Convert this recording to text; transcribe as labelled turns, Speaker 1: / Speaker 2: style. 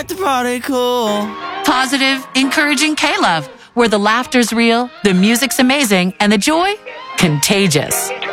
Speaker 1: the party cool.
Speaker 2: Positive, encouraging K-Love, where the laughter's real, the music's amazing, and the joy contagious.